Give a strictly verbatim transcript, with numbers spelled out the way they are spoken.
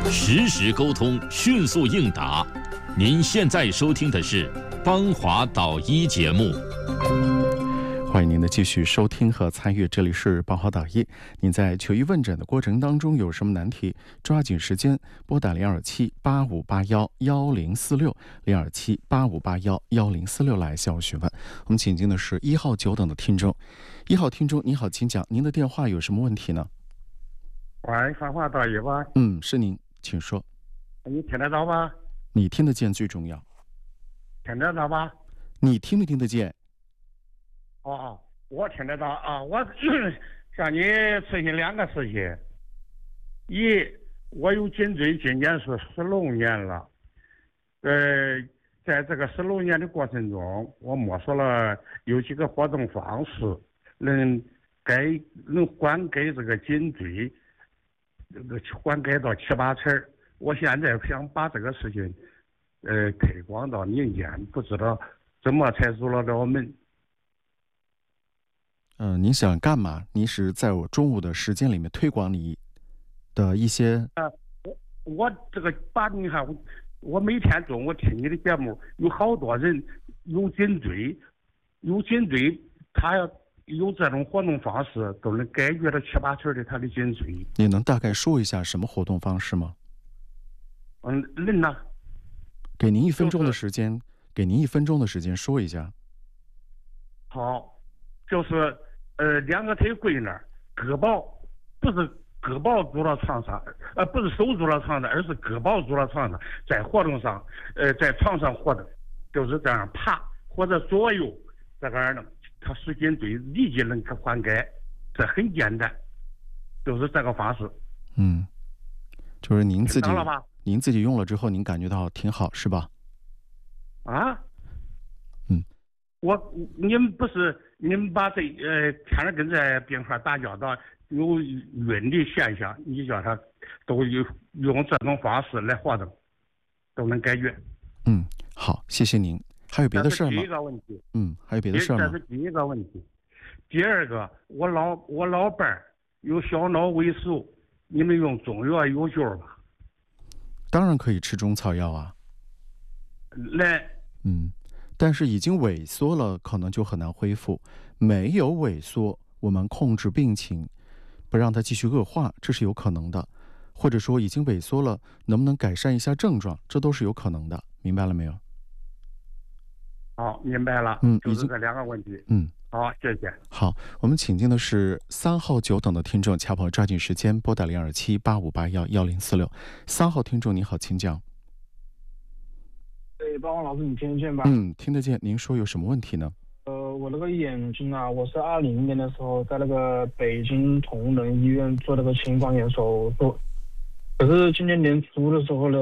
实时沟通，迅速应答。您现在收听的是邦华导医节目。 欢迎您的继续收听和参与，这里是邦华导医。您在求医问诊的过程当中有什么难题，抓紧时间拨打零二七八五八幺幺零四六零二七八五八幺幺零四六来向我询问。我们请进的是一号久等的听众，一号听众您好，请讲，您的电话有什么问题呢？ 喂，芳华导医吧？ 嗯，是您，请说。 你听得到吗？ 你听得见最重要。 听得到吧？ 你听没听得见？ 哦哦，我听得到啊！我向你咨询两个事情。一，我有颈椎，今年是十六年了。呃，在这个十六年的过程中，我摸索了有几个活动方式，能改能缓解这个颈椎，这个缓解到七八成。我现在想把这个事情，呃，推广到民间，不知道怎么才入了了门。 嗯、呃，您想干嘛？您是在我中午的时间里面推广你的一些…… 啊，我我这个把你看，我我每天中午听你的节目，有好多人有颈椎，有颈椎，他要有这种活动方式，都能解决了七八成的他的颈椎。 你能大概说一下什么活动方式吗？ 嗯，人呢？ 给您一分钟的时间，就是、给您一分钟的时间说一下。 好，就是。呃，两个腿跪那儿，胳膊不是胳膊坐到床上，呃，不是手坐到床上，而是胳膊坐到床上，在活动上，呃，在床上活动，就是这样爬或者左右这个呢，它使颈椎立即能够缓解，这很简单，就是这个方式。 嗯，就是您自己， 了吧？ 您自己用了之后，您感觉到挺好，是吧？ 啊？ 嗯， 我你们不是。你们把这呃天天跟这病患打交道，有晕的现象，你叫他都有用这种方式来活动，都能解决。 嗯，好，谢谢您。还有别的事吗？ 这是第一个问题。 嗯，还有别的事吗？ 这是第一个问题。第二个，我老我老伴儿有小脑萎缩，你们用中药有救吗？ 当然可以吃中草药啊。 来。 嗯。但是已经萎缩了，可能就很难恢复。没有萎缩，我们控制病情，不让它继续恶化，这是有可能的。或者说已经萎缩了，能不能改善一下症状，这都是有可能的。明白了没有？ 好，明白了。 嗯， 就是这两个问题。 嗯， 好，谢谢。 好，我们请进的是三号久等的听众，恰朋抓紧时间拨打零二七八五八幺幺零四六。三号听众你好，请讲。 对，包王老师，你听得见吧？ 嗯，听得见。您说有什么问题呢？ 呃，我那个眼睛啊，我是二零年的时候在那个北京同仁医院做那个青光眼手术，可是今年年初的时候呢。